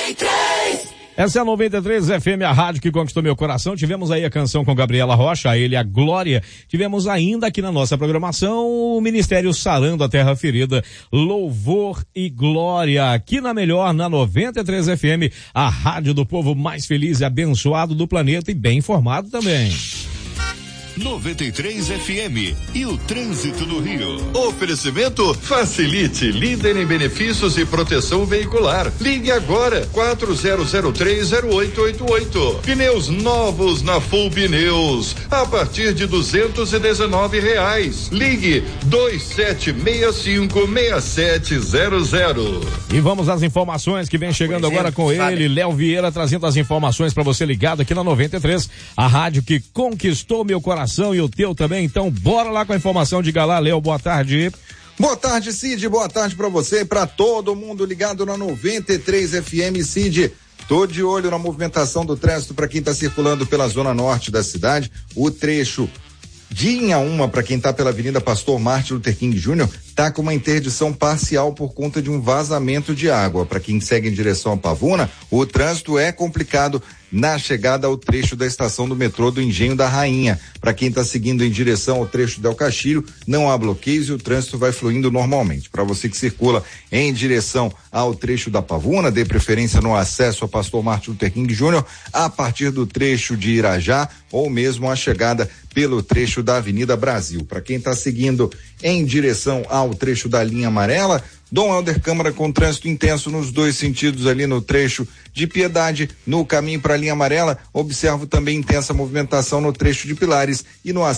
Essa é a 93 FM, a rádio que conquistou meu coração. Tivemos aí a canção com Gabriela Rocha, a ele a Glória. Tivemos ainda aqui na nossa programação o Ministério Sarando a Terra Ferida, Louvor e Glória. Aqui na melhor, na 93 FM, a rádio do povo mais feliz e abençoado do planeta e bem informado também. 93 FM e o trânsito no Rio. Oferecimento Facilite, líder em benefícios e proteção veicular. Ligue agora 40030888. Pneus novos na Full Pneus a partir de R$219. Ligue 2765-6700. E vamos às informações que vem chegando agora com ele, Léo Vieira, trazendo as informações para você ligado aqui na 93, a rádio que conquistou meu coração e o teu também. Então bora lá com a informação. Diga lá, Léo, boa tarde. Boa tarde, Cid, boa tarde pra você e pra todo mundo ligado na 93 FM. Cid, tô de olho na movimentação do trânsito para quem tá circulando pela zona norte da cidade. O trecho de Inhaúma, para quem tá pela Avenida Pastor Martin Luther King Jr., tá com uma interdição parcial por conta de um vazamento de água. Para quem segue em direção a Pavuna, o trânsito é complicado na chegada ao trecho da estação do metrô do Engenho da Rainha. Para quem está seguindo em direção ao trecho Del Castilho, não há bloqueios e o trânsito vai fluindo normalmente. Para você que circula em direção ao trecho da Pavuna, dê preferência no acesso ao Pastor Martin Luther King Jr., a partir do trecho de Irajá ou mesmo a chegada pelo trecho da Avenida Brasil. Para quem está seguindo em direção ao trecho da linha amarela, Dom Helder Câmara com trânsito intenso nos dois sentidos ali no trecho de Piedade, no caminho para a linha amarela. Observo também intensa movimentação no trecho de Pilares e no